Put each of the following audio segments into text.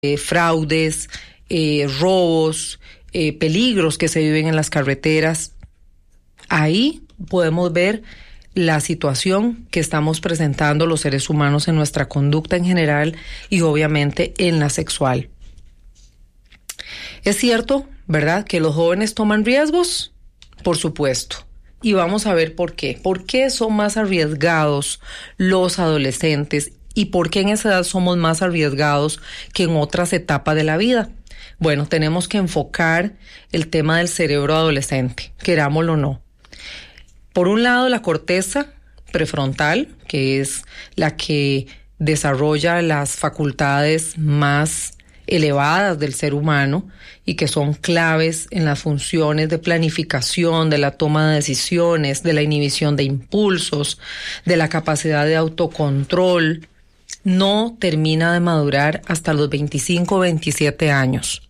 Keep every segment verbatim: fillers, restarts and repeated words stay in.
eh, fraudes, eh, robos, eh, peligros que se viven en las carreteras. Ahí podemos ver la situación que estamos presentando los seres humanos en nuestra conducta en general y obviamente en la sexual. Es cierto, ¿verdad?, que los jóvenes toman riesgos, por supuesto. Y vamos a ver por qué. ¿Por qué son más arriesgados los adolescentes y por qué en esa edad somos más arriesgados que en otras etapas de la vida? Bueno, tenemos que enfocar el tema del cerebro adolescente, querámoslo o no. Por un lado, la corteza prefrontal, que es la que desarrolla las facultades más elevadas del ser humano y que son claves en las funciones de planificación, de la toma de decisiones, de la inhibición de impulsos, de la capacidad de autocontrol, no termina de madurar hasta los veinticinco o veintisiete años.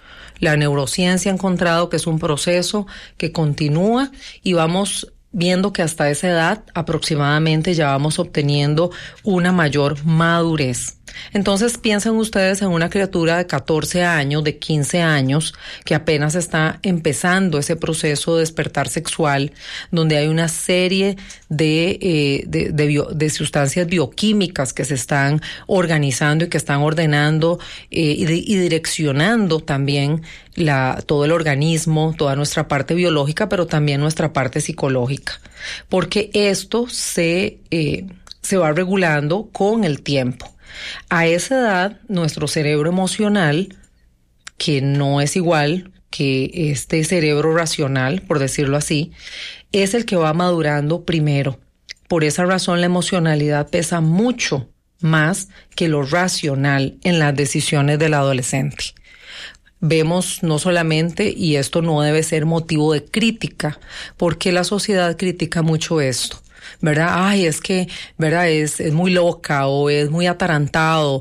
La neurociencia ha encontrado que es un proceso que continúa y vamos viendo que hasta esa edad aproximadamente ya vamos obteniendo una mayor madurez. Entonces piensen ustedes en una criatura de catorce años, de quince años, que apenas está empezando ese proceso de despertar sexual, donde hay una serie de, eh, de, de, bio, de sustancias bioquímicas que se están organizando y que están ordenando eh, y, de, y direccionando también la, todo el organismo, toda nuestra parte biológica, pero también nuestra parte psicológica, porque esto se, eh, se va regulando con el tiempo. A esa edad, nuestro cerebro emocional, que no es igual que este cerebro racional, por decirlo así, es el que va madurando primero. Por esa razón, la emocionalidad pesa mucho más que lo racional en las decisiones del adolescente. Vemos no solamente, y esto no debe ser motivo de crítica, porque la sociedad critica mucho esto, ¿verdad? Ay, es que, ¿verdad? Es, es muy loca o es muy atarantado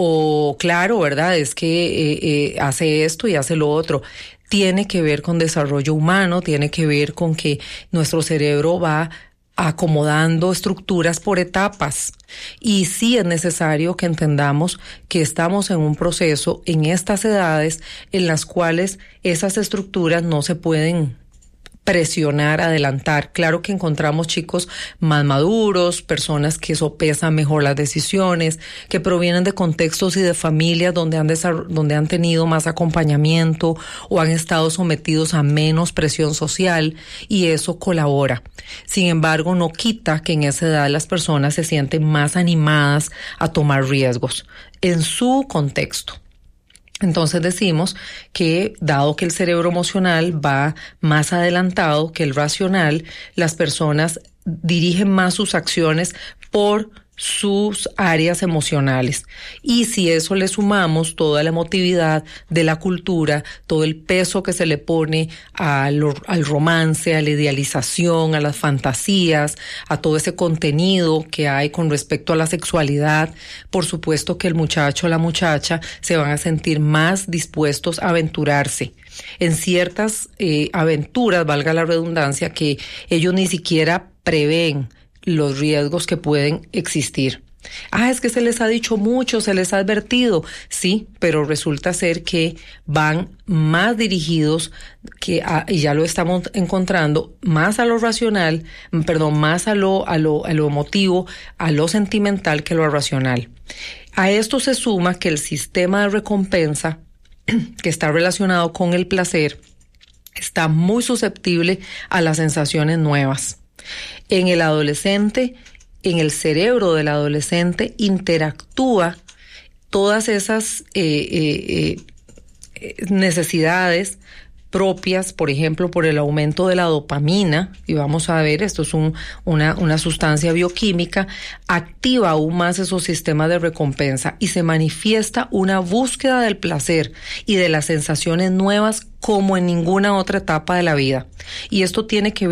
o claro, ¿verdad? Es que eh, eh, hace esto y hace lo otro. Tiene que ver con desarrollo humano, tiene que ver con que nuestro cerebro va acomodando estructuras por etapas. Y sí es necesario que entendamos que estamos en un proceso en estas edades en las cuales esas estructuras no se pueden presionar, adelantar. Claro que encontramos chicos más maduros, personas que sopesan mejor las decisiones, que provienen de contextos y de familias donde han, desarroll- donde han tenido más acompañamiento o han estado sometidos a menos presión social y eso colabora. Sin embargo, no quita que en esa edad las personas se sienten más animadas a tomar riesgos en su contexto. Entonces decimos que, dado que el cerebro emocional va más adelantado que el racional, las personas dirigen más sus acciones por sus áreas emocionales. Y si eso le sumamos toda la emotividad de la cultura, todo el peso que se le pone a lo, al romance, a la idealización, a las fantasías, a todo ese contenido que hay con respecto a la sexualidad, por supuesto que el muchacho o la muchacha se van a sentir más dispuestos a aventurarse en ciertas eh, aventuras, valga la redundancia, que ellos ni siquiera prevén los riesgos que pueden existir. Ah, es que se les ha dicho mucho, se les ha advertido. Sí, pero resulta ser que van más dirigidos, que a, y ya lo estamos encontrando, más a lo racional, perdón, más a lo, a lo, a lo emotivo, a lo sentimental que lo racional. A esto se suma que el sistema de recompensa, que está relacionado con el placer, está muy susceptible a las sensaciones nuevas. En el adolescente, en el cerebro del adolescente interactúa todas esas eh, eh, eh, necesidades propias, por ejemplo, por el aumento de la dopamina, y vamos a ver, esto es un, una, una sustancia bioquímica, activa aún más esos sistemas de recompensa y se manifiesta una búsqueda del placer y de las sensaciones nuevas como en ninguna otra etapa de la vida. Y esto tiene que ver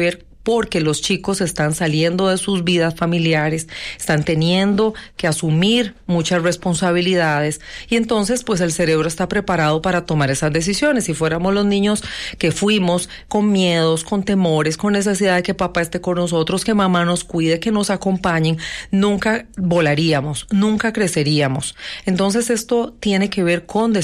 porque los chicos están saliendo de sus vidas familiares, están teniendo que asumir muchas responsabilidades y entonces pues el cerebro está preparado para tomar esas decisiones. Si fuéramos los niños que fuimos con miedos, con temores, con necesidad de que papá esté con nosotros, que mamá nos cuide, que nos acompañen, nunca volaríamos, nunca creceríamos. Entonces esto tiene que ver con